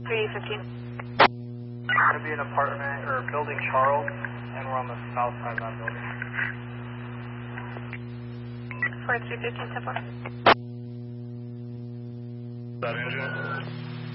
315. Going to be an apartment or building Charles, and we're on the south side of that building. 4315, 10-4. That engine?